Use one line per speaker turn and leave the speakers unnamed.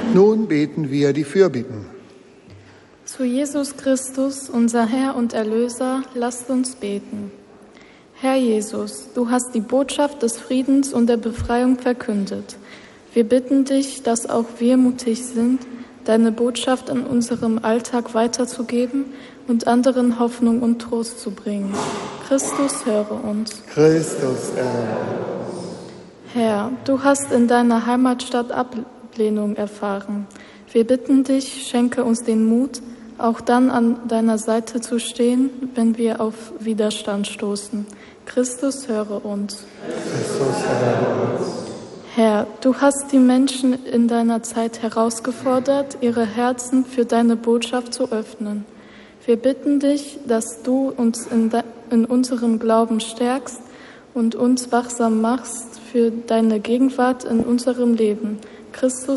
Nun beten wir die Fürbitten.
Zu Jesus Christus, unser Herr und Erlöser, lasst uns beten. Herr Jesus, du hast die Botschaft des Friedens und der Befreiung verkündet. Wir bitten dich, dass auch wir mutig sind, deine Botschaft in unserem Alltag weiterzugeben und anderen Hoffnung und Trost zu bringen. Christus, höre uns.
Christus, erhöre uns.
Herr, du hast in deiner Heimatstadt Ablehnung erfahren. Wir bitten dich, schenke uns den Mut, auch dann an deiner Seite zu stehen, wenn wir auf Widerstand stoßen. Christus, höre uns.
Christus, erhöre uns.
Herr, du hast die Menschen in deiner Zeit herausgefordert, ihre Herzen für deine Botschaft zu öffnen. Wir bitten dich, dass du uns in unserem Glauben stärkst und uns wachsam machst für deine Gegenwart in unserem Leben. Christus,